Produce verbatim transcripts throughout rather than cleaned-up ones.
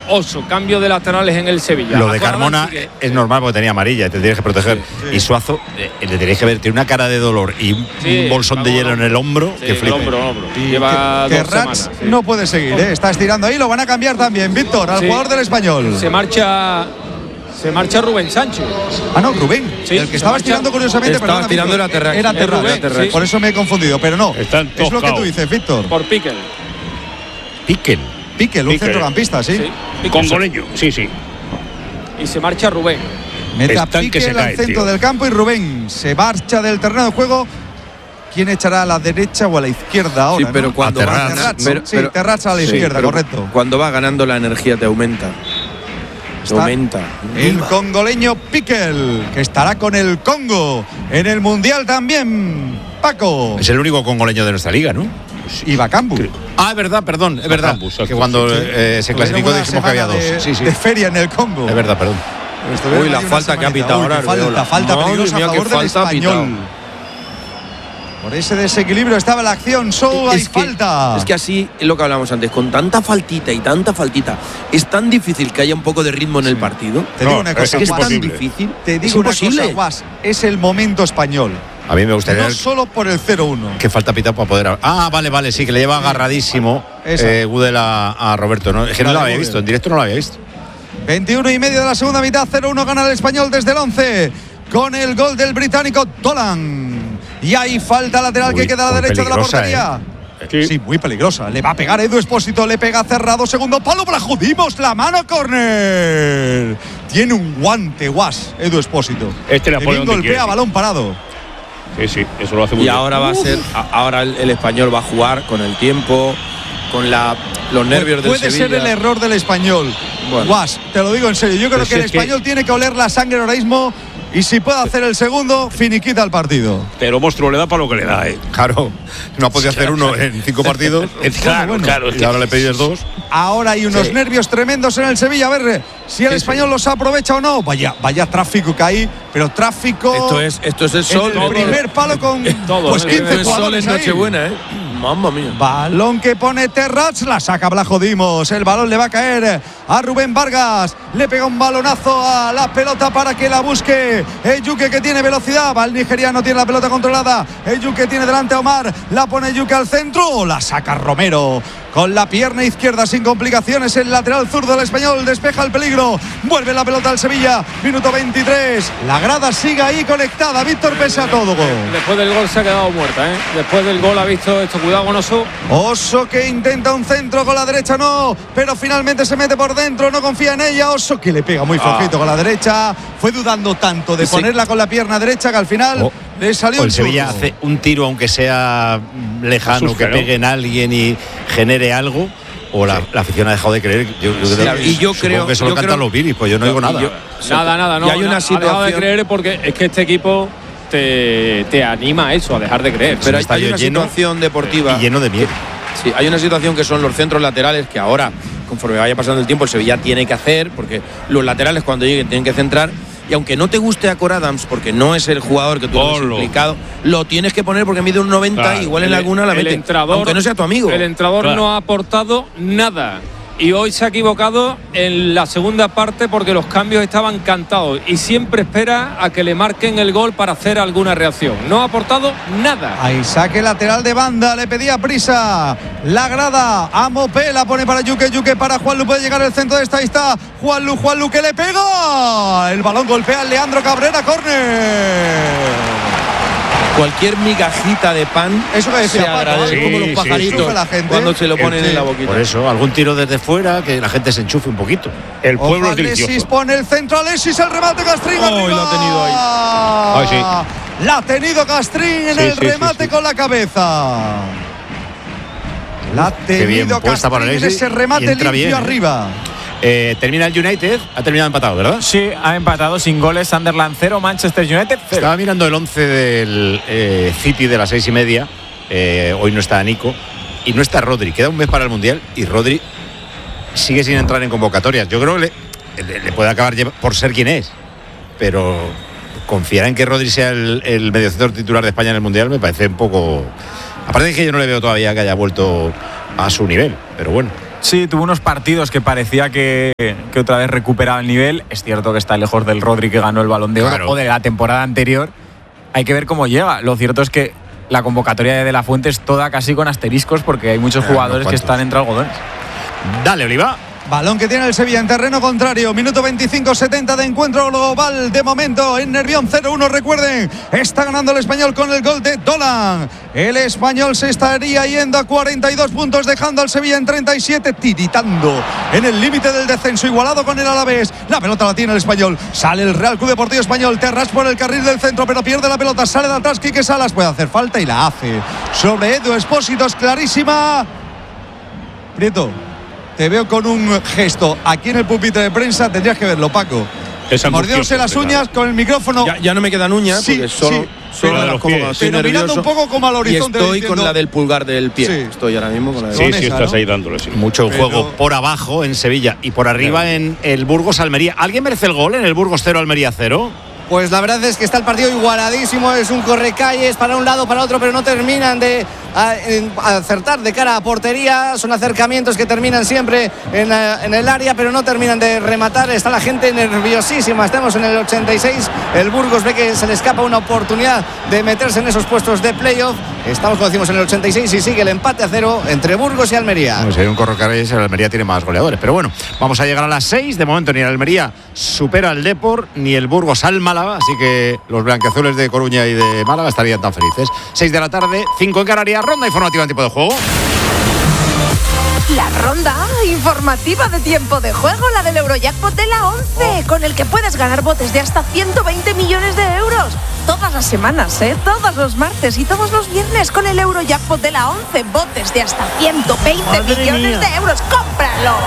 Oso, cambio de laterales en el Sevilla. Lo de Carmona que... es normal porque tenía amarilla, te tienes que proteger. Sí, sí. Y Suazo, eh, le tenéis que ver, tiene una cara de dolor y un sí, bolsón de hielo en el hombro sí, que flipa. El hombro, hombro. Y Lleva que, dos que Rats semanas, sí. no puede seguir, ¿eh? Está estirando ahí, lo van a cambiar también, Víctor, al sí. jugador del Español. Se marcha. Se marcha Rubén Sánchez. Ah, no, Rubén. Sí, el que estaba estirando curiosamente. Estaba estirando era Terrax. Era Terrax. Sí. Por eso me he confundido, pero no. Es lo que tú dices, Víctor. Por Piquel. Piquel. Piquel, un Piquel. centrocampista, sí. sí. Congoleño, sí, sí. Y se marcha Rubén. Mete a Piquel al centro tío. del campo y Rubén se marcha del terreno de juego. ¿Quién echará a la derecha o a la izquierda ahora? Sí, pero ¿no? cuando a va Terrax, pero, sí, Terrax a la sí, izquierda, correcto. Cuando va ganando la energía te aumenta. Está aumenta. El congoleño Piquel, que estará con el Congo en el Mundial también. Paco. Es el único congoleño de nuestra liga, ¿no? Y Bakambu. Ah, es verdad, perdón, es verdad. Bacambu, que cuando eh, se clasificó dijimos que había dos. De, sí, sí. de feria en el Congo. Es verdad, perdón. Uy, la falta que ha pitado ahora. Falta, falta peligrosa a favor del Español. Por ese desequilibrio estaba la acción, solo hay es que, falta. Es que así es lo que hablábamos antes, con tanta faltita y tanta faltita, es tan difícil que haya un poco de ritmo en el partido. Te digo no, una cosa, es, es tan difícil. Te digo una cosa, Guas, es el momento español. A mí me gustaría. No solo por el cero uno. Que falta pitado para poder. Ah, vale, vale, sí, que le lleva agarradísimo eh, Gudel a, a Roberto. ¿no? Es que no lo había visto, en directo no lo había visto. veintiuno y medio de la segunda mitad, cero uno gana el Español desde el once. Con el gol del británico Dolan. Y hay falta lateral Uy, que queda a la derecha de la portería. Eh. Sí. sí, muy peligrosa. Le va a pegar Edu Expósito, le pega cerrado, segundo palo para Judimos, la mano, córner. Tiene un guante, Guas, Edu Expósito. Este le pone golpea quiere. balón parado. Sí, sí, eso lo hace muy y bien. Y ahora va Uf. a ser, ahora el, el Español va a jugar con el tiempo, con la, los nervios del Puede Sevilla. ser el error del Español. Bueno. Guas, te lo digo en serio. Yo creo pues que el Español que... tiene que oler la sangre ahora mismo. Y si puede hacer el segundo, finiquita el partido. Pero Monstruo le da para lo que le da, ¿eh? Claro, no ha podido hacer uno en cinco partidos. Claro, bueno, claro. Y ahora le pedís dos. Ahora hay unos sí. nervios tremendos en el Sevilla. A ver si el sí, Español sí. los aprovecha o no. Vaya, vaya tráfico que hay, pero tráfico. Esto es, esto es el sol. El todo, primer palo con todo, pues quince el sol en Nochebuena, ¿eh? Mamma mía. Balón que pone Terrax, la saca Blajodimos. El balón le va a caer a Rubén Vargas. Le pega un balonazo a la pelota para que la busque Eyuke, que tiene velocidad. Va el nigeriano, tiene la pelota controlada. Eyuke tiene delante a Omar. La pone Eyuke al centro. La saca Romero. Con la pierna izquierda sin complicaciones, el lateral zurdo del Español despeja el peligro. Vuelve la pelota al Sevilla. Minuto veintitrés. La grada sigue ahí conectada. Víctor, pese a todo. Después del gol se ha quedado muerta, ¿eh? Después del gol ha visto esto. Cuidado con Oso. Oso que intenta un centro con la derecha, no. Pero finalmente se mete por dentro. No confía en ella. Oso que le pega muy flojito ah. con la derecha. Fue dudando tanto de sí. ponerla con la pierna derecha que al final oh. le salió o el un Sevilla hace un tiro, aunque sea lejano, Asusta, que pegue en alguien y genere algo, o la, sí. la afición ha dejado de creer. Yo, yo sí, creo, y yo creo que eso lo cantan los Viris, pues yo no digo nada. Yo, nada, nada, no. Y hay una ha situación... dejado de creer porque es que este equipo te, te anima a eso, a dejar de creer. Pero hay, hay una lleno, situación deportiva y lleno de miedo. Sí, hay una situación que son los centros laterales que ahora, conforme vaya pasando el tiempo, el Sevilla tiene que hacer, porque los laterales cuando lleguen tienen que centrar. Y aunque no te guste a Cor Adams, porque no es el jugador que tú has implicado, lo tienes que poner porque mide un noventa, claro, igual en el, alguna la mete, entrador, aunque no sea tu amigo. El entrador claro. no ha aportado nada. Y hoy se ha equivocado en la segunda parte porque los cambios estaban cantados. Y siempre espera a que le marquen el gol para hacer alguna reacción. No ha aportado nada. Ahí saque lateral de banda, le pedía prisa. La grada, a Mopé, la pone para Yuke, Yuke para Juanlu, puede llegar el centro de esta, ahí está Juanlu, Juanlu que le pega. El balón golpea a Leandro Cabrera, córner. Cualquier migajita de pan eso que decía se agradece, sí, como los pajaritos sí, la gente, cuando se lo ponen sí, en la boquita. Por eso, algún tiro desde fuera, que la gente se enchufe un poquito. El pueblo Ojo, es delicioso. Alexis pone el centro, Alexis, el remate, Castrín oh, arriba. lo ha tenido ahí. Ay, sí. La ha tenido Castrín en sí, el sí, remate sí, sí. con la cabeza. La ha tenido Castrín en ese remate limpio bien, arriba. Eh, termina el United, ha terminado empatado, ¿verdad? Sí, ha empatado sin goles. Sunderland cero, Manchester United cero. Estaba mirando el once del eh, City de las seis y media. Eh, hoy no está Nico y no está Rodri. Queda un mes para el Mundial y Rodri sigue sin entrar en convocatorias. Yo creo que le, le, le puede acabar por ser quien es, pero confiar en que Rodri sea el, el mediocentro titular de España en el Mundial me parece un poco. Aparte de que yo no le veo todavía que haya vuelto a su nivel, pero bueno. Sí, tuvo unos partidos que parecía que, que otra vez recuperaba el nivel. Es cierto que está lejos del Rodri que ganó el Balón de Oro, claro, o de la temporada anterior. Hay que ver cómo llega. Lo cierto es que la convocatoria de De La Fuente es toda casi con asteriscos porque hay muchos jugadores que están entre algodones. Dale, Oliva. Balón que tiene el Sevilla en terreno contrario. Minuto veinticinco setenta de encuentro global. De momento en Nervión cero uno. Recuerden, está ganando el Español con el gol de Dolan. El Español se estaría yendo a cuarenta y dos puntos, dejando al Sevilla en treinta y siete, tiritando en el límite del descenso, igualado con el Alavés. La pelota la tiene el Español. Sale el Real Club Deportivo Español. Terras por el carril del centro, pero pierde la pelota. Sale de atrás Quique Salas. Puede hacer falta y la hace sobre Edu Expósito. Es clarísima. Prieto, te veo con un gesto aquí en el pupitre de prensa, tendrías que verlo, Paco. Mordiéndose las uñas con el micrófono. Ya, ya no me quedan uñas, sí, porque solo, sí, solo pero, de las como estoy pero mirando un poco como al horizonte. Y estoy diciendo, con la del pulgar del pie. Sí. Estoy ahora mismo con la del Sí, Con sí, esa, estás ¿no? ahí dándole, sí. Mucho Pero- juego por abajo en Sevilla y por arriba en el Burgos Almería. ¿Alguien merece el gol en el Burgos cero, Almería cero? Pues la verdad es que está el partido igualadísimo, es un correcalles para un lado, para otro, pero no terminan de a, en, acertar de cara a portería. Son acercamientos que terminan siempre en, a, en el área, pero no terminan de rematar. Está la gente nerviosísima. Estamos en el ochenta y seis. El Burgos ve que se le escapa una oportunidad de meterse en esos puestos de playoff. Estamos, como decimos, en el ochenta y seis y sigue el empate a cero entre Burgos y Almería. No, si hay un correcalles, el Almería tiene más goleadores. Pero bueno, vamos a llegar a las seis. De momento ni el Almería supera al Depor, ni el Burgos al Málaga. Así que los blanquiazules de Coruña y de Málaga estarían tan felices. seis de la tarde, cinco en Canarias. Ronda informativa en tiempo de juego. La ronda informativa de tiempo de juego, la del Eurojackpot de la once, con el que puedes ganar botes de hasta ciento veinte millones de euros. Todas las semanas, ¿eh? Todos los martes y todos los viernes con el Eurojackpot de la once. Botes de hasta ciento veinte millones de euros. ¡Cómpralo!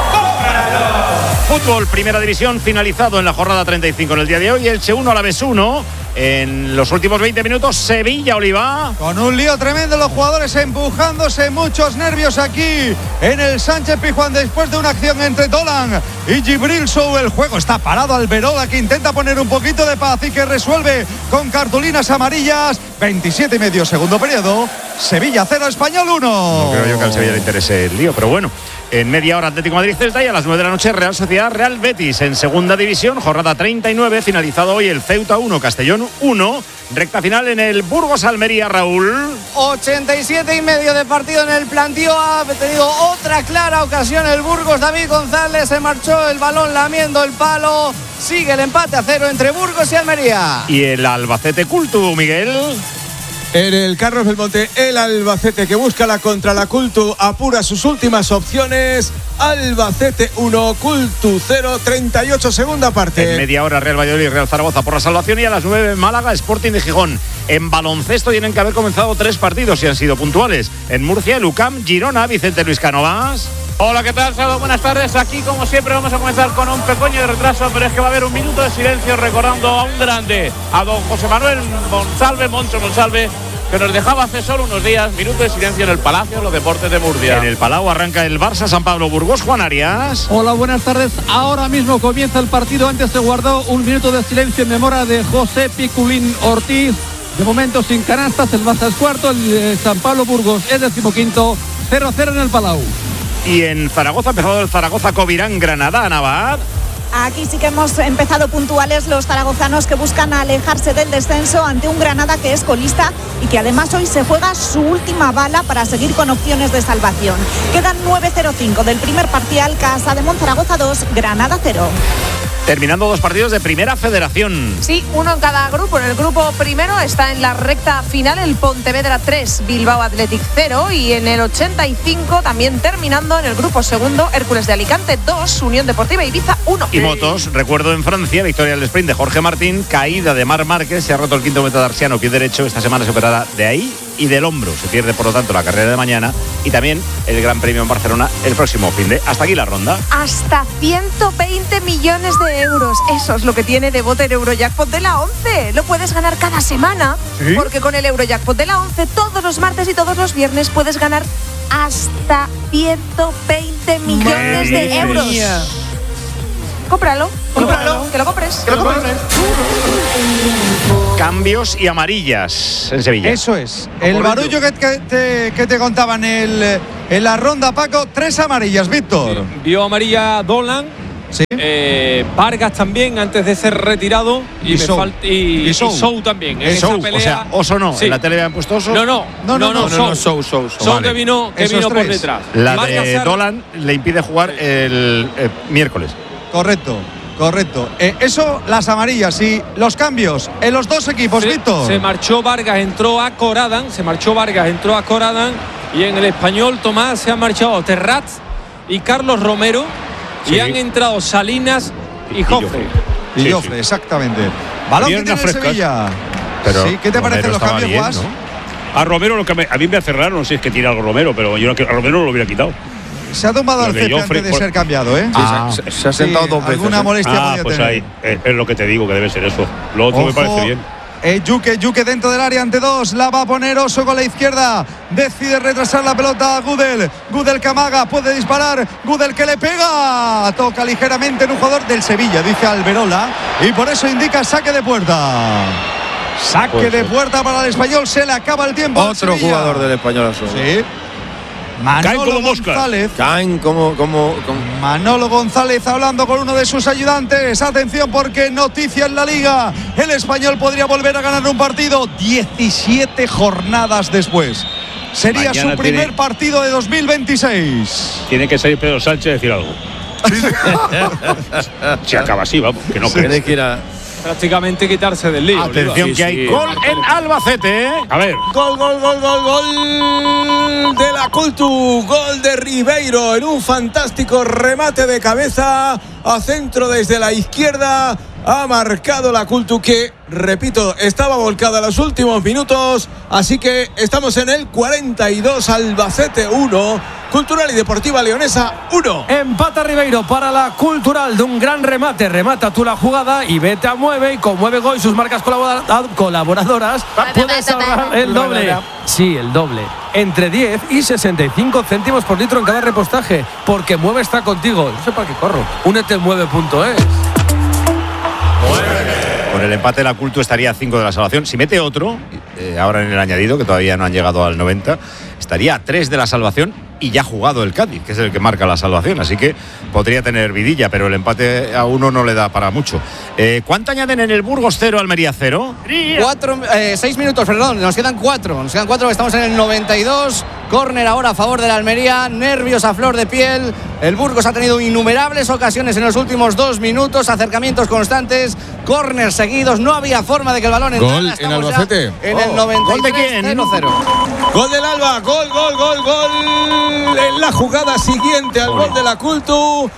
Fútbol, primera división, finalizado en la jornada treinta y cinco en el día de hoy. Elche uno, Alavés uno. En los últimos veinte minutos, Sevilla, Oliva. Con un lío tremendo, los jugadores empujándose, muchos nervios aquí en el Sánchez Pizjuán después de una acción entre Dolan y Gibril Sou. El juego está parado. Alberola, que intenta poner un poquito de paz y que resuelve con cartulinas amarillas. veintisiete y medio, segundo periodo. Sevilla cero, Español uno. No creo yo que al Sevilla le interese el lío, pero bueno. En media hora Atlético Madrid Celta y a las nueve de la noche Real Sociedad Real Betis. En segunda división, jornada treinta y nueve, finalizado hoy el Ceuta uno, Castellón uno. Recta final en el Burgos Almería, Raúl. ochenta y siete y medio de partido en el plantío. Ha tenido otra clara ocasión el Burgos. David González se marchó el balón lamiendo el palo. Sigue el empate a cero entre Burgos y Almería. Y el Albacete Cultu, Miguel. En el Carlos Belmonte, el Albacete, que busca la contra la Cultu, apura sus últimas opciones. Albacete uno, Cultu cero, treinta y ocho, segunda parte. En media hora Real Valladolid y Real Zaragoza por la salvación, y a las nueve Málaga Sporting de Gijón. En baloncesto tienen que haber comenzado tres partidos y han sido puntuales. En Murcia, el U C A M, Girona, Vicente Luis Cánovas. Hola, ¿qué tal? Saludos, buenas tardes. Aquí, como siempre, vamos a comenzar con un pequeño retraso, pero es que va a haber un minuto de silencio recordando a un grande, a don José Manuel Monsalve, Moncho Monsalve, que nos dejaba hace solo unos días. Minuto de silencio en el Palacio de los Deportes de Murcia. En el Palau arranca el Barça San Pablo Burgos. Juan Arias. Hola, buenas tardes. Ahora mismo comienza el partido. Antes se guardó un minuto de silencio en memoria de José Piculín Ortiz. De momento sin canastas, el Barça es cuarto, el eh, San Pablo Burgos es decimoquinto, cero a cero en el Palau. Y en Zaragoza ha empezado el Zaragoza Covirán Granada, Navad. Aquí sí que hemos empezado puntuales los zaragozanos, que buscan alejarse del descenso ante un Granada que es colista y que además hoy se juega su última bala para seguir con opciones de salvación. Quedan nueve cero cinco del primer parcial. Casa de Monzaragoza dos, Granada cero. Terminando dos partidos de Primera Federación. Sí, uno en cada grupo. En el grupo primero está en la recta final el Pontevedra tres, Bilbao Athletic cero, y en el ochenta y cinco también terminando en el grupo segundo, Hércules de Alicante dos, Unión Deportiva Ibiza uno. Y motos, recuerdo en Francia, victoria del sprint de Jorge Martín, caída de Marc Márquez, se ha roto el quinto metatarsiano, pie derecho, esta semana se operará de ahí y del hombro. Se pierde, por lo tanto, la carrera de mañana y también el Gran Premio en Barcelona el próximo fin de. Hasta aquí la ronda. Hasta ciento veinte millones de euros. Eso es lo que tiene de bote el Eurojackpot de la once. Lo puedes ganar cada semana. ¿Sí? Porque con el Eurojackpot de la once, todos los martes y todos los viernes puedes ganar hasta ciento veinte millones de euros. Mía. Cómpralo, cómpralo, que lo compres, que lo compres. Cambios y amarillas en Sevilla. Eso es. El barullo que, que, te, que te contaban en, el, en la ronda, Paco, tres amarillas, Víctor. Sí, vio amarilla Dolan. Sí. Eh, Vargas también antes de ser retirado y, y, me Sou. falta, y, y Sou. y Sou también. En Sou, esa pelea, o sea, Oso no. sí. ¿En la tele habían puesto Oso? No, no, no, no, no, no, no, Sou, Sou, Sou. Sou Vale. que vino, que Esos vino por tres. detrás. La Vargas de ha- Dolan le impide jugar el eh, miércoles. Correcto, correcto. Eh, eso, las amarillas y los cambios en los dos equipos, se, Víctor. se marchó Vargas, entró a Coradan, se marchó Vargas, entró a Coradan y en el Español, Tomás, se han marchado Terrats y Carlos Romero Sí. y han entrado Salinas y, Y Jofre. Y Sí, Jofre, sí. exactamente. Balón que Piernas tiene el frescas. Sevilla. Pero sí, ¿qué te Romero parecen los estaba cambios, bien, Guas? ¿no? A Romero, lo que me- a mí me hace raro, no sé si es que tira algo Romero, pero yo a Romero no lo hubiera quitado. Se ha tumbado Lo al de césped Joffrey, antes de por- ser cambiado, ¿eh? Sí, Ah. se, se- se ha sentado Sí, dos veces. alguna ¿eh? molestia Ah, podía pues tener. ahí, es, es lo que te digo, que debe ser eso. Lo otro me Ojo, parece bien. eh, Yuke, Yuke dentro del área ante dos, la va a poner Oso con la izquierda, decide retrasar la pelota a Gudel, Gudel Camaga puede disparar, Gudel que le pega, toca ligeramente en un jugador del Sevilla, dice Alberola, y por eso indica saque de puerta. Saque Puede de ser. puerta para el Español, se le acaba el tiempo al Otro Sevilla. jugador del Español al suelo. Sí. Caen Manolo como moscas. González. Caen como, como, como- Manolo González hablando con uno de sus ayudantes. Atención porque noticia en la Liga. El Español podría volver a ganar un partido diecisiete jornadas después. Sería Mañana su primer tiene- partido de dos mil veintiséis. Tiene que salir Pedro Sánchez a decir algo. Se acaba así, vamos, que no Tiene crees. que ir a. Prácticamente quitarse del lío. Atención Sí, que hay sí. gol en Albacete. ¿eh? A ver, Gol, gol, gol, gol, gol de la Cultu, gol de Ribeiro en un fantástico remate de cabeza a centro desde la izquierda. Ha marcado la Cultu que, repito, estaba volcada en los últimos minutos. Así que estamos en el cuarenta y dos, Albacete uno, Cultural y Deportiva Leonesa uno. Empata Ribeiro para la Cultural de un gran remate. Remata tú la jugada y vete a Mueve. Y con Mueve Go y sus marcas colabora- colaboradoras puedes ahorrar el doble. Sí, el doble. Entre diez y sesenta y cinco céntimos por litro en cada repostaje. Porque Mueve está contigo. No sé para qué corro. Únete en mueve punto es. Con el empate la Cultu estaría a cinco de la salvación. Si mete otro, eh, ahora en el añadido, que todavía no han llegado al noventa, estaría a tres de la salvación y ya ha jugado el Cádiz, que es el que marca la salvación. Así que podría tener vidilla, pero el empate a uno no le da para mucho. Eh, ¿Cuánto añaden en el Burgos cero, Almería cero? Cuatro, eh, seis minutos, perdón, nos quedan cuatro. Nos quedan cuatro, estamos en el noventa y dos. Córner ahora a favor de la Almería, nervios a flor de piel. El Burgos ha tenido innumerables ocasiones en los últimos dos minutos, acercamientos constantes, córner seguidos, no había forma de que el balón entrara. Gol en Estamos ya Albacete. En Oh, el noventa y tres, ¿gol de quién? cero cero. Gol del Alba, gol, gol, gol, gol. En la jugada siguiente al gol de la Cultu,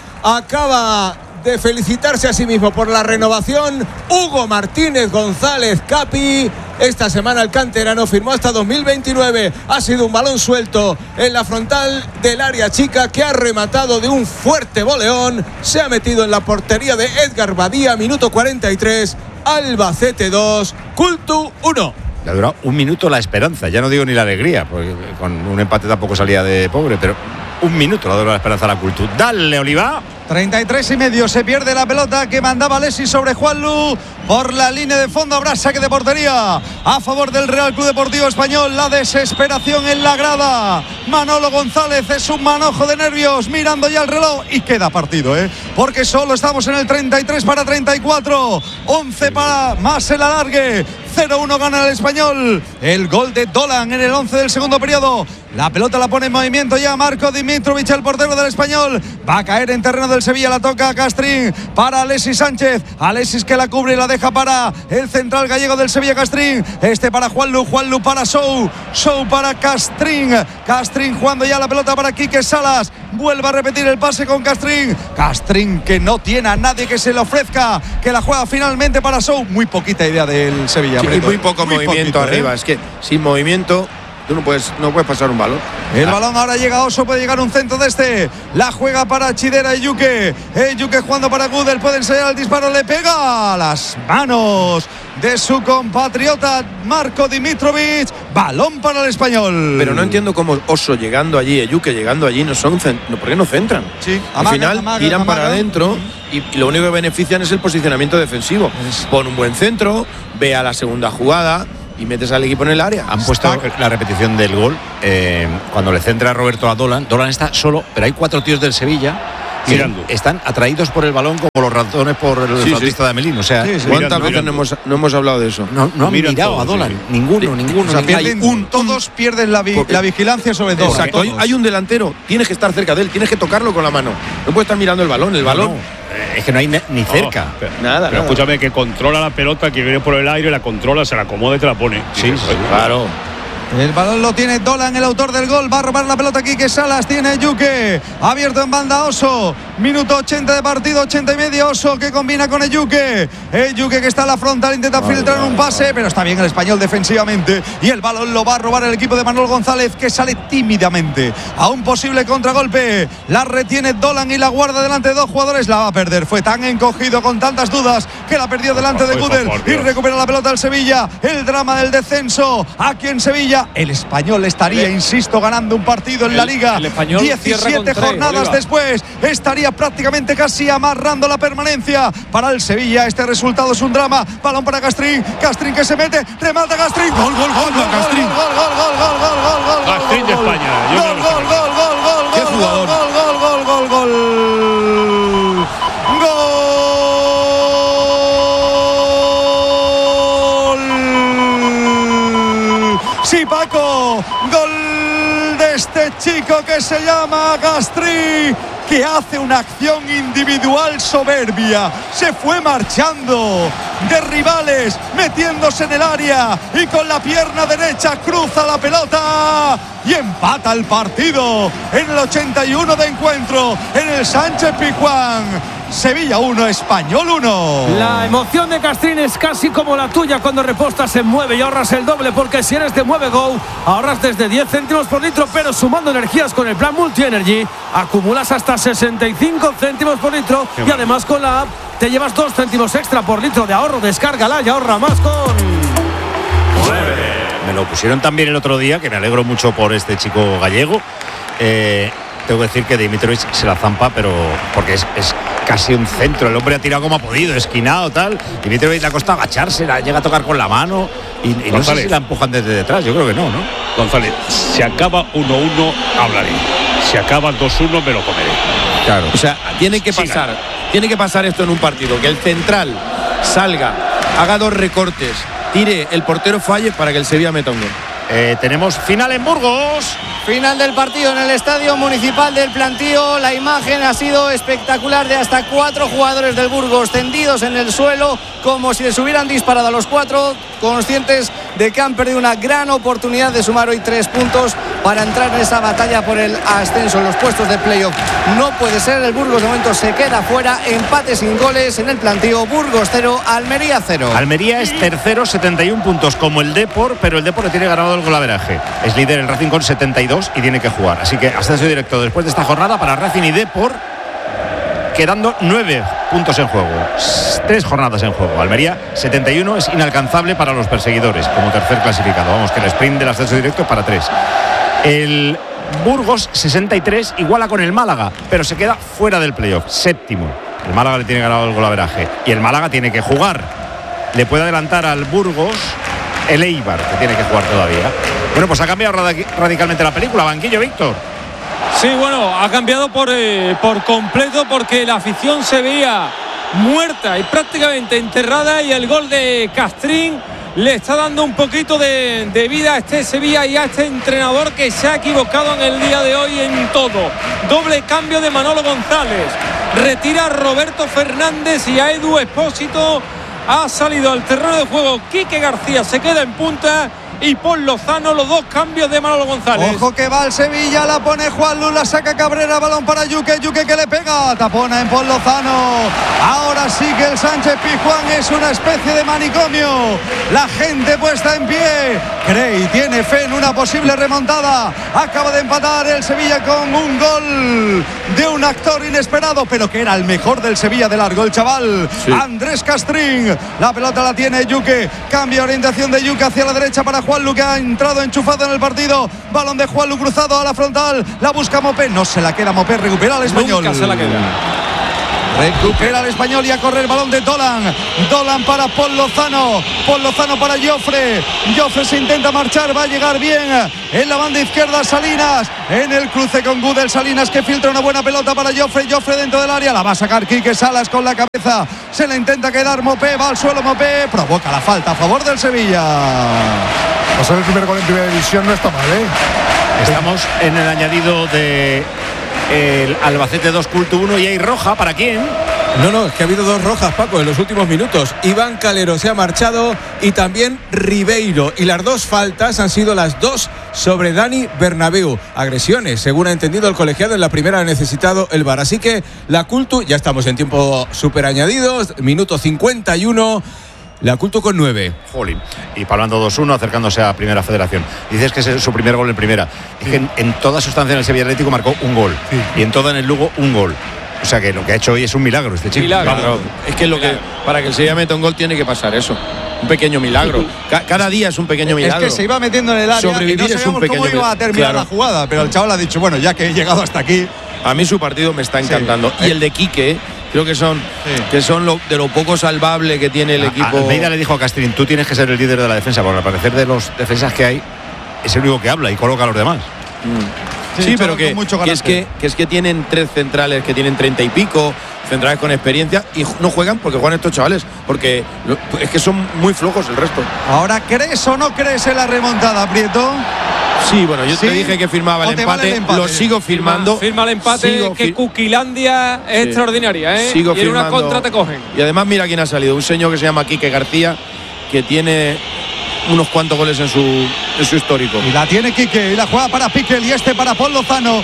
acaba de felicitarse a sí mismo por la renovación Hugo Martínez González Capi. Esta semana el canterano firmó hasta dos mil veintinueve. Ha sido un balón suelto en la frontal del área chica que ha rematado de un fuerte boleón. Se ha metido en la portería de Edgar Badía, minuto cuarenta y tres. Albacete dos, Cultu uno. Le ha durado un minuto la esperanza, ya no digo ni la alegría, porque con un empate tampoco salía de pobre, pero un minuto le ha durado la esperanza a la Cultu. Dale, Oliva. treinta y tres y medio, se pierde la pelota que mandaba Alexis sobre Juanlu por la línea de fondo. Habrá saque de portería a favor del Real Club Deportivo Español. La desesperación en la grada. Manolo González es un manojo de nervios mirando ya el reloj y queda partido, ¿eh? Porque solo estamos en el treinta y tres para treinta y cuatro, once para más el alargue. cero uno gana el Español. El gol de Dolan en el once del segundo periodo. La pelota la pone en movimiento ya Marco Dimitrovic, el portero del Español. Va a caer en terreno del Sevilla, la toca a Castrín para Alexis Sánchez. Alexis que la cubre y la deja para el central gallego del Sevilla, Castrín. Este para Juanlu, Juanlu para Sou, Sou para Castrín. Castrín jugando ya la pelota para Quique Salas. Vuelve a repetir el pase con Castrín. Castrín que no tiene a nadie que se le ofrezca, que la juega finalmente para Sou. Muy poquita idea del Sevilla. Sí, y muy poco Muy movimiento poquito, ¿eh? arriba. Es que sin movimiento tú no puedes, no puedes pasar un balón. El ah. balón ahora llega a Oso, puede llegar un centro de este. La juega para Chidera y Yuke. Yuke jugando para Gudel, puede ensayar el disparo, le pega a las manos de su compatriota Marco Dimitrovic. Balón para el español. Pero no entiendo cómo Oso llegando allí, Yuke llegando allí, no son no, ¿por qué no centran? Sí, al amaga, final amaga, tiran amaga. para adentro y, y lo único que benefician es el posicionamiento defensivo. Pon un buen centro, ve a la segunda jugada y metes al equipo en el área. Han puesto está. la repetición del gol eh, cuando le centra Roberto a Dolan. Dolan está solo, pero hay cuatro tíos del Sevilla mirando. Están atraídos por el balón como los ratones por el sí, flautista sí. de Amelín. O sea, sí, sí, ¿cuántas mirando, veces no hemos, no hemos hablado de eso? No, no han mirado todos, a Dolan. Sí. Ninguno, ninguno. O sea, pierden, un, todos pierden la, vi, la vigilancia sobre Dolan. Exacto. Hay, hay un delantero, tienes que estar cerca de él, tienes que tocarlo con la mano. No puedes estar mirando el balón. El balón. No, no. Es que no hay ni cerca. No, pero, nada. Pero nada. escúchame, que controla la pelota, que viene por el aire, la controla, se la acomoda y te la pone. Sí, sí, claro. El balón lo tiene Dolan, el autor del gol. Va a robar la pelota aquí que Salas tiene Yuke. Abierto en banda Oso. Minuto ochenta de partido, ochenta y medio. Oso que combina con Eyuke. Eyuke que está a la frontal, intenta ay, filtrar ay, un pase, ay. pero está bien el español defensivamente. Y el balón lo va a robar el equipo de Manuel González, que sale tímidamente a un posible contragolpe. La retiene Dolan y la guarda delante de dos jugadores. La va a perder. Fue tan encogido con tantas dudas que la perdió delante de Gudel. Y recupera la pelota el Sevilla. El drama del descenso aquí en Sevilla. El español estaría, el, insisto, ganando un partido en el, la Liga. El español diecisiete jornadas tres, después estaría prácticamente casi amarrando la permanencia para el Sevilla. Este resultado es un drama. Balón para Castrín. Castrín que se mete. Remata Castrín. Gol, gol, gol, gol, Castrín. Gol, gol, gol, gol, gol, gol, gol, gol. Castrín de España. Gol, gol, gol, gol, gol, qué jugador. Gol, gol, gol, gol, gol. Gol. Sí, Paco, gol de este chico que se llama Castrín, que hace una acción individual soberbia. Se fue marchando de rivales, metiéndose en el área y con la pierna derecha cruza la pelota y empata el partido en el ochenta y uno de encuentro en el Sánchez Pizjuán. Sevilla uno, Español uno. La emoción de Castrín es casi como la tuya cuando repostas en Mueve y ahorras el doble, porque si eres de Mueve Go ahorras desde diez céntimos por litro, pero sumando energías con el plan Multi Energy acumulas hasta sesenta y cinco céntimos por litro. Qué y mal. Además con la app te llevas dos céntimos extra por litro de ahorro. Descárgala y ahorra más con Mueve. Me lo pusieron también el otro día, que me alegro mucho por este chico gallego. Eh, tengo que decir que Dimitrovic se la zampa, pero porque es, es casi un centro. El hombre ha tirado como ha podido, esquinado, tal. Dimitrovic le ha costado agacharse, la llega a tocar con la mano y, y no sé si la empujan desde detrás. Yo creo que no, ¿no? González, si acaba uno uno, hablaré. Si acaba dos uno, me lo comeré. Claro. O sea, tiene que pasar, Sigan. tiene que pasar esto en un partido, que el central salga, haga dos recortes, tire, el portero falle para que el Sevilla meta un gol. Eh, tenemos final en Burgos. Final del partido en el Estadio Municipal del Plantío. La imagen ha sido espectacular, de hasta cuatro jugadores del Burgos tendidos en el suelo como si les hubieran disparado a los cuatro, conscientes de que han perdido una gran oportunidad de sumar hoy tres puntos para entrar en esa batalla por el ascenso en los puestos de playoff. No puede ser, el Burgos de momento se queda fuera. Empate sin goles en el Plantío. Burgos cero, Almería cero. Almería es tercero, setenta y uno puntos como el Depor, pero el Depor le tiene ganado el golaveraje. Es líder el Racing con setenta y dos y tiene que jugar. Así que ascenso directo después de esta jornada para Racing y Depor, quedando nueve puntos en juego. Tres jornadas en juego. Almería setenta y uno es inalcanzable para los perseguidores como tercer clasificado. Vamos, que el sprint del ascenso directo es para tres. El Burgos sesenta y tres iguala con el Málaga, pero se queda fuera del playoff, séptimo. El Málaga le tiene ganado el golaveraje y el Málaga tiene que jugar. Le puede adelantar al Burgos el Eibar, que tiene que jugar todavía. Bueno, pues ha cambiado radicalmente la película. Banquillo, Víctor. Sí, bueno, ha cambiado por, eh, por completo, porque la afición se veía muerta y prácticamente enterrada, y el gol de Castrín le está dando un poquito de, de vida a este Sevilla y a este entrenador, que se ha equivocado en el día de hoy en todo. Doble cambio de Manolo González, retira a Roberto Fernández y a Edu Expósito. Ha salido al terreno de juego Quique García, se queda en punta y Pol Lozano, los dos cambios de Manolo González. Ojo que va el Sevilla, la pone Juan Luz, la saca Cabrera, balón para Yuque, Yuque que le pega, tapona en Pol Lozano. Ahora sí que el Sánchez Pizjuán es una especie de manicomio. La gente puesta en pie, cree y tiene fe en una posible remontada. Acaba de empatar el Sevilla con un gol de un actor inesperado, pero que era el mejor del Sevilla de largo, el chaval sí. Andrés Castrín. La pelota la tiene Yuque, cambia orientación de Yuque hacia la derecha para Juanlu, que ha entrado enchufado en el partido. Balón de Juanlu cruzado a la frontal, la busca Mopé, no se la queda Mopé, recupera al español. Nunca se la queda. Recupera el español y a correr el balón de Dolan. Dolan para Pol Lozano. Pol Lozano para Jofre. Jofre se intenta marchar, va a llegar bien en la banda izquierda Salinas. En el cruce con Gudel, Salinas que filtra una buena pelota para Jofre. Jofre dentro del área, la va a sacar Quique Salas con la cabeza. Se la intenta quedar Mopé, va al suelo Mopé. Provoca la falta a favor del Sevilla. Pasar el primer gol en primera división no está mal, ¿eh? Estamos en el añadido de el Albacete dos, Culto uno, y hay roja. ¿Para quién? No, no, es que ha habido dos rojas, Paco, en los últimos minutos. Iván Calero se ha marchado y también Ribeiro. Y las dos faltas han sido las dos sobre Dani Bernabéu. Agresiones, según ha entendido el colegiado. En la primera ha necesitado el V A R. Así que la Cultu, ya estamos en tiempo súper añadidos, minuto cincuenta y uno. La Cultu con nueve. Jolín. Y Palando dos uno, acercándose a Primera Federación. Dices que es su primer gol en Primera. Es sí. que en, en toda su estancia en el Sevilla Atlético marcó un gol. Sí. Y en toda en el Lugo, un gol. O sea que lo que ha hecho hoy es un milagro este chico. Milagro. Claro. Es que, lo que para que el Sevilla meta un gol tiene que pasar eso. Un pequeño milagro. Cada día es un pequeño milagro. Es que se iba metiendo en el área. Sobrevivir y no es un pequeño cómo iba a terminar claro. la jugada. Pero el chaval ha dicho, bueno, ya que he llegado hasta aquí. A mí su partido me está encantando. Sí. Y el de Quique, creo que son, sí. que son lo, de lo poco salvable que tiene el a, equipo. Almeida le dijo a Castrín, tú tienes que ser el líder de la defensa, porque al parecer de los defensas que hay es el único que habla y coloca a los demás. Mm. Sí, sí, pero que, que, es que, que es que tienen tres centrales que tienen treinta y pico, centrales con experiencia, y no juegan porque juegan estos chavales, porque lo, es que son muy flojos el resto. Ahora, ¿crees o no crees en la remontada, Prieto? Sí, bueno, yo ¿Sí? te dije que firmaba el empate, vale el empate, lo sigo firmando. Firma, firma el empate, sigo que Cuquilandia es sí. extraordinaria, ¿eh? Sigo y en una contra te cogen. Y además mira quién ha salido, un señor que se llama Quique García, que tiene unos cuantos goles en su, en su histórico. Y la tiene Quique, y la juega para Piquel, y este para Pol Lozano.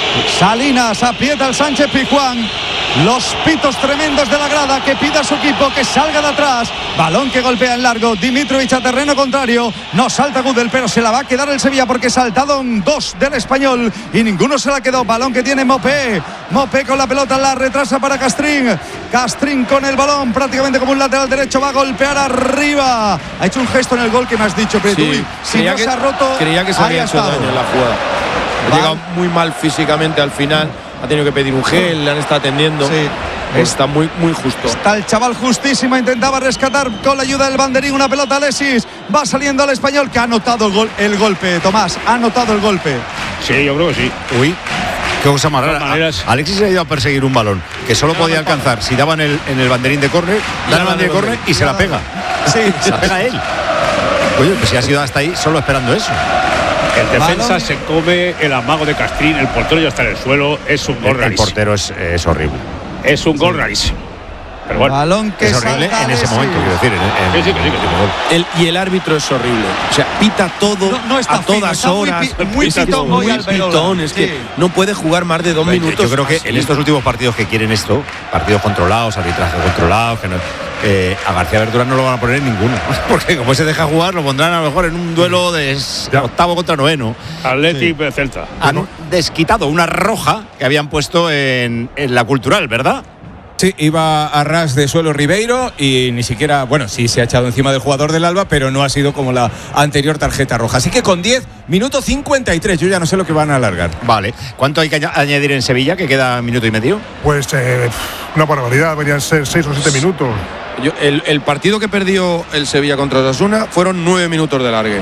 Salinas aprieta al Sánchez Pizjuán. Los pitos tremendos de la grada que pide a su equipo que salga de atrás. Balón que golpea en largo. Dimitrovic a terreno contrario. No salta Gudel, pero se la va a quedar el Sevilla porque saltaron dos del español y ninguno se la quedó. Balón que tiene Mopé. Mopé con la pelota, la retrasa para Castrín. Castrín con el balón, prácticamente como un lateral derecho. Va a golpear arriba. Ha hecho un gesto en el gol que me has dicho, pero sí, si no que, se ha roto. Creía que se había hecho daño en la jugada. Ha llegado muy mal físicamente al final. Ha tenido que pedir un gel, le han estado atendiendo. Sí. Está muy, muy justo. Está el chaval justísimo, intentaba rescatar con la ayuda del banderín una pelota. Alexis va saliendo al español, que ha anotado el, gol, el golpe. Tomás, ha anotado el golpe. Sí, yo creo que sí. Uy, qué cosa más rara. Alexis se ha ido a perseguir un balón que solo podía alcanzar si daban el, en el banderín de córner, da el banderín de córner y se la pega. Sí, se la pega él. Oye, pues si ha sido hasta ahí solo esperando eso. El defensa ¿Balón? Se come el amago de Castrín, el portero ya está en el suelo, es un gol rarísimo. El portero es, es horrible. Es un gol sí. rarísimo. Pero bueno, balón que es horrible en ese sí. momento, quiero decir. En, en, sí, sí, sí, sí, sí. El, y el árbitro es horrible. O sea, pita todo no, no está a todas fino, horas. Muy, muy pitón, muy pitón. Es que sí. no puede jugar más de dos pues minutos. Yo creo que así. En estos últimos partidos que quieren esto, partidos controlados, arbitraje controlado, que no, eh, a García Verdura no lo van a poner en ninguno. Porque como se deja jugar, lo pondrán a lo mejor en un duelo de octavo contra noveno. Athletic sí. Celta. Han desquitado una roja que habían puesto en, en la Cultural, ¿verdad? Sí, iba a ras de suelo Ribeiro y ni siquiera, bueno, sí se ha echado encima del jugador del Alba, pero no ha sido como la anterior tarjeta roja. Así que con diez, minuto cincuenta y tres, yo ya no sé lo que van a alargar. Vale, ¿cuánto hay que añadir en Sevilla, que queda minuto y medio? Pues eh, una barbaridad, deberían ser seis o siete minutos. Yo, el, el partido que perdió el Sevilla contra Osasuna fueron nueve minutos de largue.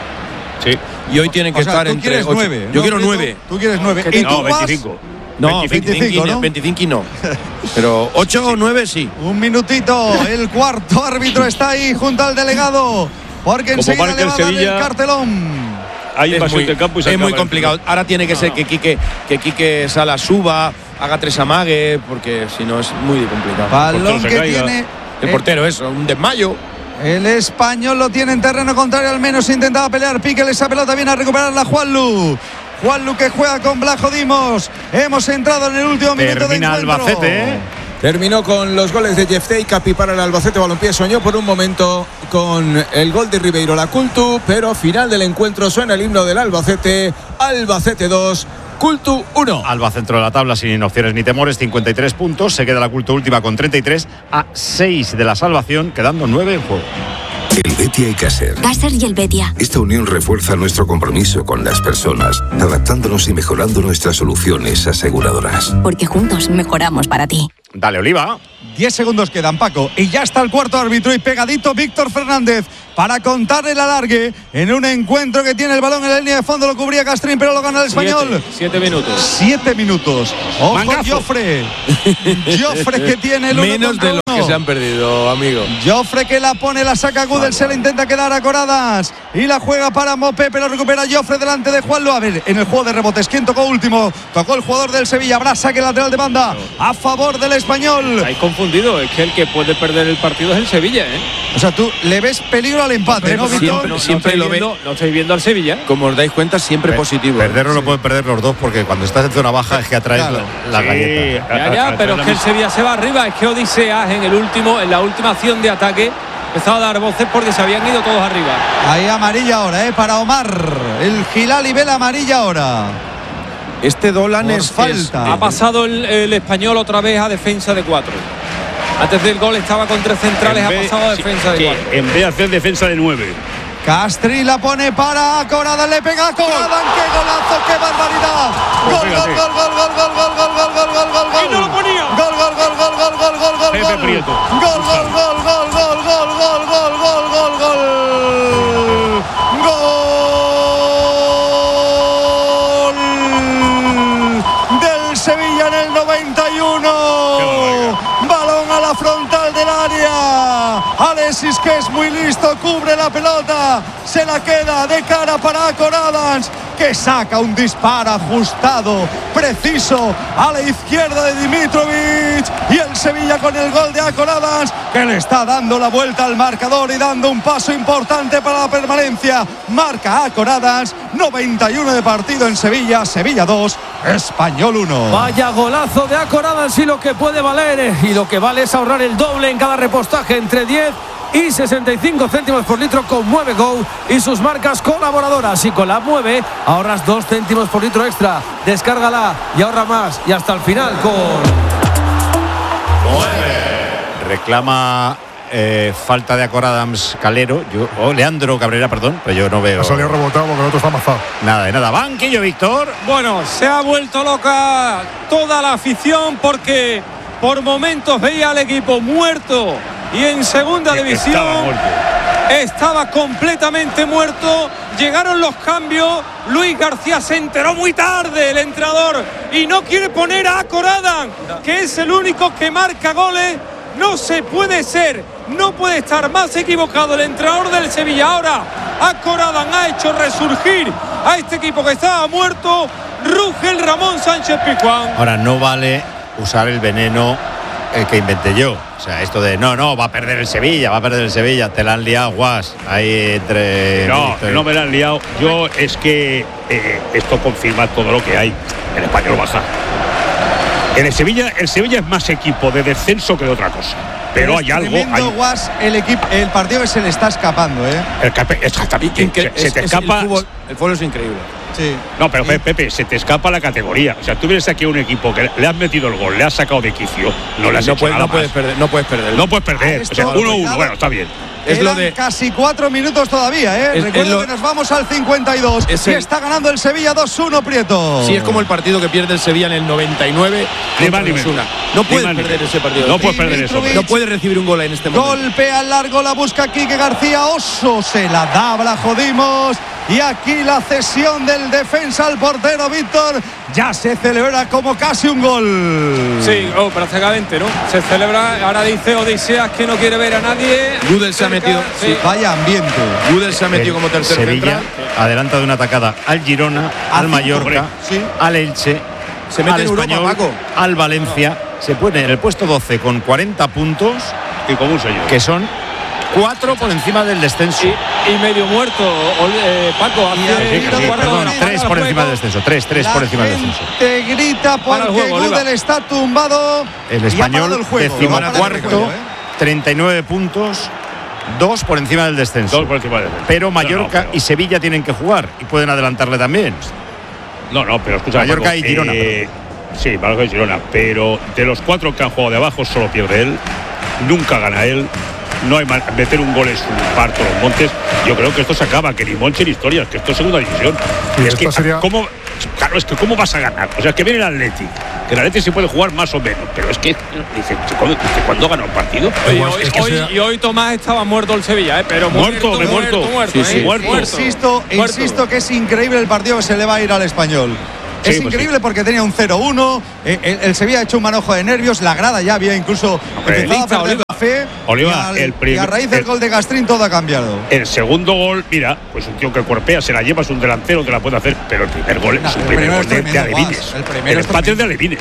Sí. Y hoy tienen que o sea, estar tú entre quieres ocho. nueve. Yo ¿no, quiero Prieto? nueve. Tú quieres nueve. ¿Y no, tú veinticinco. No, veinticinco, veinticinco, ¿no? veinticinco no. Pero ocho o nueve sí. Un minutito. El cuarto árbitro está ahí junto al delegado. Porque Como enseguida le va a dar Sevilla, el cartelón. Hay invasión muy, del campo y se es muy complicado. Ahora tiene que ser que Quique, que Quique Sala suba, haga tres amagues, porque si no es muy complicado. Balón que tiene. El portero, eso, un desmayo. El Español lo tiene en terreno contrario, al menos intentaba pelear Piqué, esa pelota viene a recuperarla Juanlu. Juanlu que juega con Blajo Dimos. Hemos entrado en el último minuto de encuentro. Albacete, ¿eh? Terminó con los goles de Jeftei Capi para el Albacete Balompié. Soñó por un momento con el gol de Ribeiro Lacultu, pero final del encuentro suena el himno del Albacete. Albacete dos, Cultu uno. Alba centro de la tabla sin opciones ni temores, cincuenta y tres puntos. Se queda la Cultu última con treinta y tres, a seis de la salvación, quedando nueve en juego. El Betia y Caser. Caser y el Betia. Esta unión refuerza nuestro compromiso con las personas, adaptándonos y mejorando nuestras soluciones aseguradoras. Porque juntos mejoramos para ti. Dale, Oliva. Diez segundos quedan, Paco. Y ya está el cuarto árbitro y pegadito Víctor Fernández para contar el alargue en un encuentro que tiene el balón en la línea de fondo. Lo cubría Castrín, pero lo gana el Español. Siete, siete minutos. Siete minutos. Ojo, Mangazo. Joffre. Joffre que tiene el uno menos de los uno. que se han perdido, amigo. Joffre que la pone, la saca Gudel, se la intenta quedar a Coradas y la juega para Mopé, pero recupera Joffre delante de Juanlo. A ver, en el juego de rebotes, ¿quién tocó último? Tocó el jugador del Sevilla. Habrá saque lateral de banda a favor del Español. Estáis confundido, es que el que puede perder el partido es el Sevilla, ¿eh? O sea, tú le ves peligro al empate, ¿no, Víctor? Siempre, No, siempre no lo estoy ve. viendo, no estoy viendo al Sevilla. Como os dais cuenta, siempre Per- positivo. Perderlo lo pueden perder los dos, porque cuando estás en zona baja es que atraes Claro. la, la Sí, galleta. Ya, ya, pero es que el Sevilla se va arriba. Es que Odiseas en el último, en la última acción de ataque empezaba a dar voces porque se habían ido todos arriba. Ahí amarilla ahora, ¿eh? Para Omar. El Gilal y Vela amarilla ahora. Este Dolan Por es falta. es- Ha pasado el, el Español otra vez a defensa de cuatro. Antes del gol estaba con tres centrales, En ha vez- pasado a sí, defensa de sí, cuatro. en vez de hacer defensa de nueve. Castri la pone para Corada, le pega a Corada. ¡Qué golazo, qué barbaridad! Gol, gol, gol, gol, gol, gol, gol, gol, gol, gol, gol, gol, gol. ¡Y no lo ponía! Gol, gol, gol, gol, gol, gol, gol, gol, Pepe gol. Prieto. Gol, gol, gol, gol, gol, gol, gol, gol, gol, gol, gol. Gol del Sevilla en el noventa y uno. Balón a la frontal del área. Alexis, que es muy listo, cubre la pelota, se la queda de cara para Coradans, que saca un disparo ajustado, preciso, a la izquierda de Dimitrovic, y el Sevilla con el gol de Acoradans, que le está dando la vuelta al marcador y dando un paso importante para la permanencia. Marca Acoradans, noventa y uno de partido en Sevilla, Sevilla dos, Español uno. Vaya golazo de Acoradans, y lo que puede valer, eh, y lo que vale es ahorrar el doble en cada repostaje, entre diez y sesenta y cinco céntimos por litro con Mueve Go y sus marcas colaboradoras. Y con la Mueve ahorras dos céntimos por litro extra. Descárgala y ahorra más. Y hasta el final con Reclama eh, falta de Acoradams Calero, yo, o Leandro Cabrera, perdón, pero yo no veo. Ha salido rebotado porque el otro está amazado. Nada de nada. Banquillo, Víctor. Bueno, se ha vuelto loca toda la afición porque por momentos veía al equipo muerto y en segunda división Estaba muerto. estaba completamente muerto. Llegaron los cambios. Luis García se enteró muy tarde, el entrenador, y no quiere poner a Acoradans, que es el único que marca goles. No se puede ser, no puede estar más equivocado el entrenador del Sevilla. Ahora Acoradans ha hecho resurgir a este equipo que estaba muerto. Ruge el Ramón Sánchez Pizjuán. Ahora no vale usar el veneno el que inventé yo. O sea, esto de no, no, va a perder el Sevilla, va a perder el Sevilla. Te la han liado, guas. Ahí entre. No, entre- no me la han liado. Yo es que eh, esto confirma todo lo que hay. El Español baja. En el Sevilla, el Sevilla es más equipo de descenso que de otra cosa. Pero hay es algo. tremendo, Hay, Guas, el equipo, el partido que se le está escapando, ¿eh? el cape- exactamente. Incre- Se, se es- te es escapa. El fútbol, el fútbol es increíble. Sí. No, pero Pe- Pepe, se te escapa la categoría. O sea, tú vienes aquí a un equipo que le has metido el gol, le has sacado de quicio, no le has no hecho puedes, nada no puedes más. perder, no puedes perder. No puedes perder. Esto, O sea, uno uno, cuidado. bueno, está bien. Es lo Quedan de- casi cuatro minutos todavía, ¿eh? Es- Recuerdo es lo- que nos vamos al cincuenta y dos. Es y el- está ganando el Sevilla dos uno, Prieto. Sí, es como el partido que pierde el Sevilla en el noventa y nueve Ni contra más ni el Osasuna. menos. No Ni puedes más ni perder menos. ese partido. No puedes perder eso. Dimitrovic. No puedes recibir un gol en este momento. Golpea al largo, la busca Quique García. Oso se la da, la jodimos. Y aquí la cesión del defensa al portero Víctor. Ya se celebra como casi un gol. Sí, oh, prácticamente, ¿no? Se celebra, ahora dice Odiseas que no quiere ver a nadie. Gudel se ha Cerca, metido. sí. Vaya ambiente. Gudel se ha metido El como tercer Sevilla central. adelanta de una atacada al Girona, al Mallorca, Sí. al Elche, Se mete al en Europa, Español, Paco. al Valencia. Se pone en el puesto doce con cuarenta puntos, Y como un señor. que son cuatro por encima del descenso. Y, y medio muerto, eh, Paco. Hace sí, sí, sí, perdón, tres por encima del descenso. Tres, tres por encima del descenso. Te grita porque Gudel está tumbado. El español, decimocuarto, ¿eh? treinta y nueve puntos. Dos por encima del descenso. Dos por encima del descenso. Pero Mallorca no, no, pero... y Sevilla tienen que jugar y pueden adelantarle también. No, no, pero escucha. Mallorca Paco, y Girona. Eh, sí, Mallorca y Girona. Pero de los cuatro que han jugado de abajo, solo pierde él. Nunca gana él. No hay mal, meter un gol es un parto los montes. Yo creo que esto se acaba, que ni Monche ni historias, que esto es segunda división. Y es que sería... ¿cómo, claro, es que cómo vas a ganar. O sea, que viene el Atleti, que el Atleti se puede jugar más o menos, pero es que dice, ¿cuándo, ¿cuándo gana un partido? Oye, hoy, es que hoy, sea... Y hoy Tomás estaba muerto el Sevilla, ¿eh? Pero muerto, muerto, me muerto, muerto, muerto, sí, sí. ¿eh? muerto. Insisto, muerto. insisto que es increíble el partido que se le va a ir al Español. Sí, es increíble pues sí. porque tenía un cero uno, eh, el, el Sevilla ha hecho un manojo de nervios, la grada ya había incluso Hombre, empezado a perder Oliva. la fe Oliva, y, al, el primer, y a raíz del el, gol de Gastrín todo ha cambiado. El segundo gol, mira, pues un tío que cuerpea, se la lleva, es un delantero que la puede hacer, pero el primer gol no, es un primer gol de, de Alevines. El, el empate es de Alevines.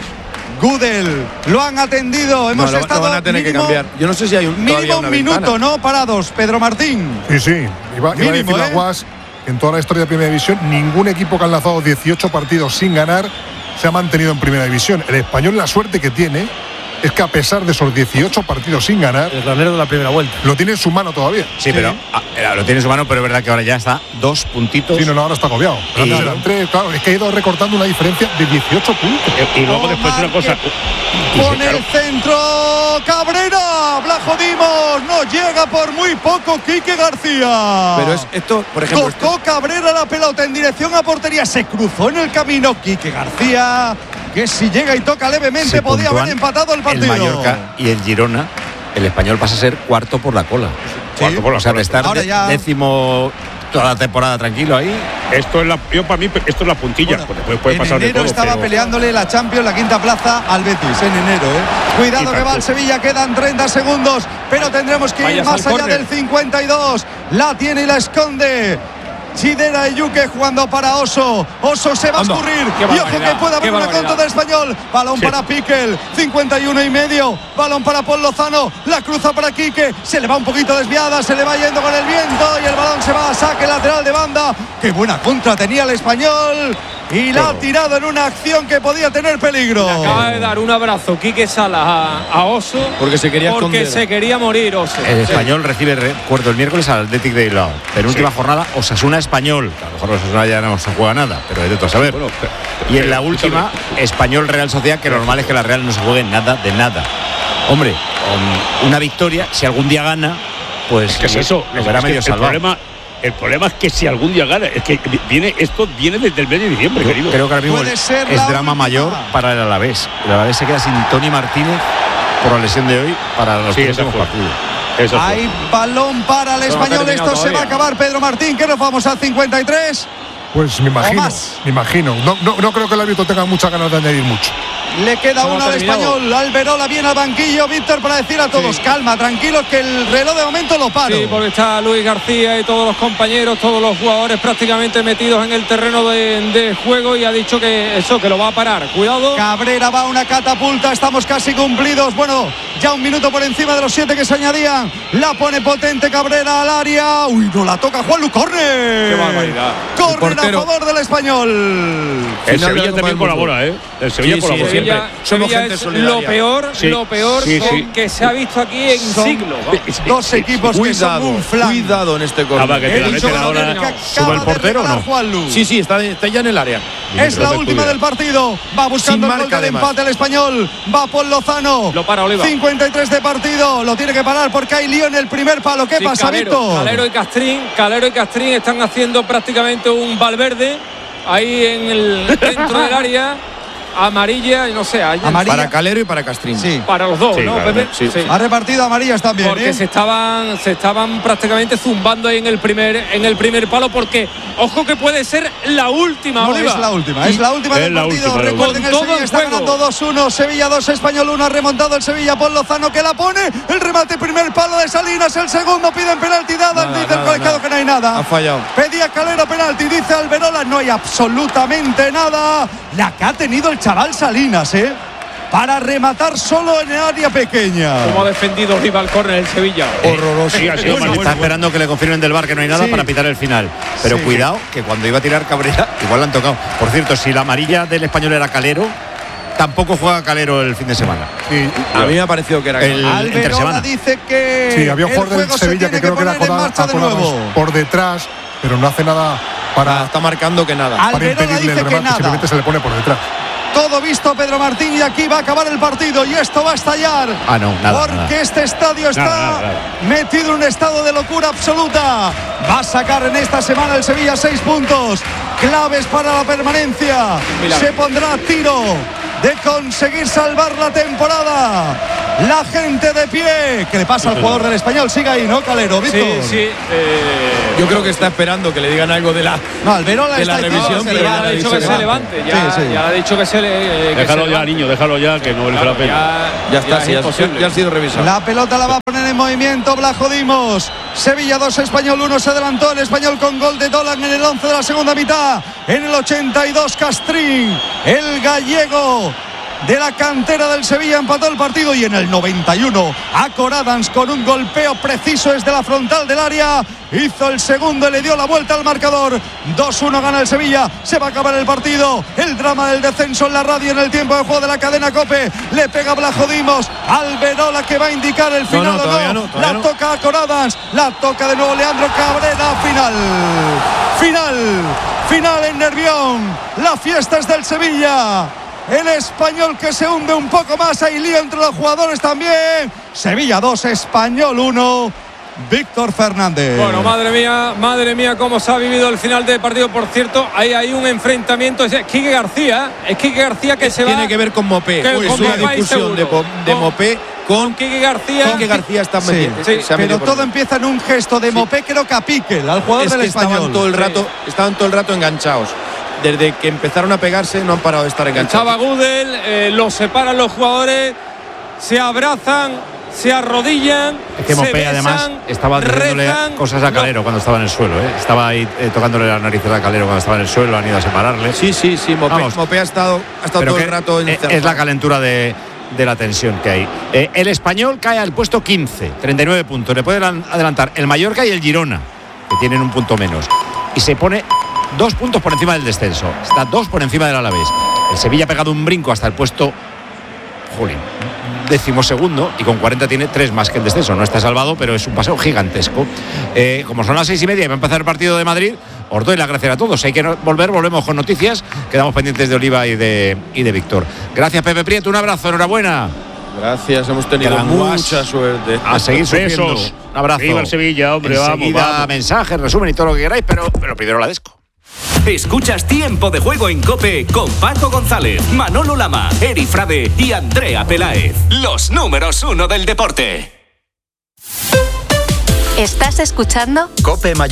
Gudel, lo han atendido, hemos no, lo, estado lo van a tener mínimo, que cambiar. Yo no sé si hay un mínimo un minuto, ventana. ¿no? Parados, Pedro Martín. Sí, sí, iba, mínimo, iba a decir la ¿eh? Guas, en toda la historia de Primera División, ningún equipo que ha lanzado dieciocho partidos sin ganar se ha mantenido en Primera División. El Español, la suerte que tiene es que a pesar de esos dieciocho partidos sin ganar, el granero de la primera vuelta lo tiene en su mano todavía. Sí, sí. pero ah, lo tiene en su mano, pero es verdad que ahora ya está dos puntitos. Sí, no, no ahora está agobiado. Y, no, tres, claro, es que ha ido recortando una diferencia de dieciocho puntos. Y, y luego oh, después una cosa. Con el centro, Cabrera, Blajo Dimos, no llega por muy poco Quique García. Pero es esto, por ejemplo. Tocó esto. Cabrera la pelota en dirección a portería, se cruzó en el camino Quique García, que si llega y toca levemente podía haber empatado el partido. El Mallorca y el Girona, el Español pasa a ser cuarto por la cola. Sí. Cuarto por la, o sea, de estar Ahora ya... décimo toda la temporada tranquilo ahí. Esto es la, yo para mí esto es la puntilla. Bueno, puede, puede en pasar enero de todo, estaba pero... peleándole la Champions, la quinta plaza al Betis en enero. ¿eh? Cuidado que va el Sevilla, quedan treinta segundos, pero tendremos que ir más allá del cincuenta y dos. La tiene y la esconde. Chidera y Yuque jugando para Oso. Oso se va a escurrir. Y ojo que puede haber una contra del Español. Balón sí. para Piquel. cincuenta y uno y medio. Balón para Paul Lozano. La cruza para Quique. Se le va un poquito desviada. Se le va yendo con el viento. Y el balón se va a saque lateral de banda. Qué buena contra tenía el Español. Y la ha tirado en una acción que podía tener peligro. Le acaba de dar un abrazo Quique Salas a, a Oso. Porque se quería Porque esconder. se quería morir Oso. El Español sí. recibe recuerdo el miércoles al Athletic de Bilbao. Penúltima sí. jornada, Osasuna Español. A lo mejor Osasuna ya no se juega nada, pero de todo a saber. Bueno, pero, pero, y en la última, Español Real Sociedad, que lo normal es que la Real no se juegue nada de nada. Hombre, con una victoria, si algún día gana, pues es que es eso, lo verá es medio que salvado. El problema, el problema es que si algún día gana, es que viene esto viene desde el mes de diciembre, Yo querido. Creo que ahora mismo es drama última. mayor para el Alavés. El Alavés se queda sin Tony Martínez por la lesión de hoy para los sí, próximos partidos. Eso Hay fue. balón para el Español. No Esto todavía. se va a acabar, Pedro Martín. ¿Qué nos vamos al cincuenta y tres? Pues me imagino, me imagino. No, no, no creo que el árbitro tenga muchas ganas de añadir mucho. Le queda uno al Español. Alberola viene al banquillo. Víctor para decir a todos, sí. calma, tranquilos, que el reloj de momento lo paro. Sí, porque está Luis García y todos los compañeros, todos los jugadores prácticamente metidos en el terreno de, de juego, y ha dicho que eso, que lo va a parar. Cuidado. Cabrera va a una catapulta. Estamos casi cumplidos. Bueno, ya un minuto por encima de los siete que se añadían. La pone potente Cabrera al área. Uy, no la toca Juanlu. ¡Corner! ¡Qué barbaridad! ¡Corner a favor del Español! El Sevilla también colabora, ¿eh? El Sevilla sí, colabora. Sí, Sevilla, Sevilla es lo peor, sí, lo peor sí, sí. que se ha visto aquí en son siglos. Dos sí, equipos cuidado, que son un flan. Cuidado en este corner. Ah, que te la ahora. ¿Sube el portero o no? Juanlu. Sí, sí, está, está ya en el área. Es la última del partido. Va buscando el gol del empate el Español. Va Paul Lozano. Lo para Oliva. cincuenta y tres de partido. Lo tiene que parar porque hay lío en el primer palo. ¿Qué sí, pasa, Calero, Víctor? Calero y Castrín. Calero y Castrín están haciendo prácticamente un Valverde ahí en el dentro del área. Amarilla y no sé, amarilla. Para Calero y para Castrín. Sí. Para los dos, sí, ¿no, claro, Pepe? sí. Sí. Ha repartido amarillas también. Porque ¿eh? se estaban se estaban prácticamente zumbando ahí en el primer en el primer palo, porque ojo que puede ser la última. No, Oliva. es la última, es la última del partido. Última, Recuerden, el Sevilla está ganando dos uno, Sevilla dos, Español uno, ha remontado el Sevilla. Paul Lozano que la pone, el remate primer palo de Salinas, el segundo piden penalti dada, dice nada, el colegiado nada. que no hay nada. Ha fallado. Pedía Calero penalti, dice Alberola, no hay absolutamente nada. La que ha tenido el chaval Salinas, ¿eh? para rematar solo en el área pequeña. Como ha defendido Oliva al córner el Sevilla. Horroroso. Sí, sí, bueno, está esperando que le confirmen del V A R que no hay nada sí. para pitar el final. Pero sí. cuidado, que cuando iba a tirar Cabrera, igual le han tocado. Por cierto, si la amarilla del Español era Calero, tampoco juega Calero el fin de semana. Sí. A mí me ha parecido que era el Alberola dice que sí, había un jugador del Sevilla que creo que era por detrás, pero no hace nada para ah, está marcando que nada. Para impedirle el remate, simplemente se le pone por detrás. Todo visto, Pedro Martín, y aquí va a acabar el partido y esto va a estallar. Ah, no, nada. Porque nada. este estadio está nada, nada, nada. metido en un estado de locura absoluta. Va a sacar en esta semana el Sevilla seis puntos claves para la permanencia. Milagro. Se pondrá a tiro de conseguir salvar la temporada. La gente de pie. ¿Qué le pasa al jugador del Español? Sigue ahí, ¿no, Calero? Víctor. Sí, sí. Eh, yo creo que está esperando que le digan algo de la, no, Alberola de la revisión. Pero ya ha dicho que se levante. Ya, sí, sí. ya ha dicho que se le. Eh, déjalo que ya, se niño, déjalo ya, que no vale la pena. Ya, ya está, ya, sí, ya, ya ha sido revisado. La pelota la va a poner en movimiento Blajo Dimos. Sevilla dos, Español uno. Se adelantó el Español con gol de Dolan en el once de la segunda mitad. En el ochenta y dos, Castrín, el gallego de la cantera del Sevilla, empató el partido. Y en el noventa y uno, Acor Adams, con un golpeo preciso desde la frontal del área, hizo el segundo y le dio la vuelta al marcador. dos uno gana el Sevilla. Se va a acabar el partido. El drama del descenso en la radio en el tiempo de juego de la cadena COPE. Le pega Blajo Dimos. Alberola, que va a indicar el final. No, no, o no, no, la no. toca Acor Adams. La toca de nuevo Leandro Cabrera. Final. Final. Final en Nervión. La fiesta es del Sevilla. El Español que se hunde un poco más. Hay lío entre los jugadores también. Sevilla dos, Español uno. Víctor Fernández. Bueno, madre mía, madre mía, cómo se ha vivido el final del partido. Por cierto, ahí hay un enfrentamiento. Es Quique García. Es Quique García que se Tiene va. que ver con Mopé. Que, Uy, con es una Mopé discusión de, de Mopé con Quique García. Quique García está sí, metiendo. Sí, se pero todo empieza en un gesto de Mopé, sí. creo que a Piquel, al jugador es del que Español. Estaban todo el rato, sí. estaban todo el rato enganchados. Desde que empezaron a pegarse no han parado de estar enganchados. Chava Gudel, eh, los separan los jugadores, se abrazan, se arrodillan. Es que Mopé además estaba diciéndole cosas a Calero no. cuando estaba en el suelo, ¿eh? Estaba ahí eh, tocándole las narices a Calero cuando estaba en el suelo, han ido a separarle. Sí, sí, sí, Mopé, Mopé ha estado, ha estado todo el rato encerrado. Es la calentura de, de la tensión que hay. Eh, el Español cae al puesto quince, treinta y nueve puntos. Le puede adelantar el Mallorca y el Girona, que tienen un punto menos. Y se pone dos puntos por encima del descenso. Está dos por encima del Alavés. El Sevilla ha pegado un brinco hasta el puesto, jolín, decimosegundo, y con cuarenta tiene tres más que el descenso. No está salvado, pero es un paseo gigantesco. Eh, como son las seis y media y va a empezar el partido de Madrid, os doy las gracias a todos. Hay que volver, volvemos con noticias. Quedamos pendientes de Oliva y de, y de Víctor. Gracias, Pepe Prieto. Un abrazo, enhorabuena. Gracias, hemos tenido mucha suerte. A seguir sufriendo. Besos. Un abrazo. Viva el Sevilla, hombre, Enseguida, vamos, vamos. mensajes, resumen y todo lo que queráis, pero, pero primero la desco. Escuchas Tiempo de Juego en COPE con Paco González, Manolo Lama, Eri Frade y Andrea Peláez. Los números uno del deporte. ¿Estás escuchando? COPE Mayor.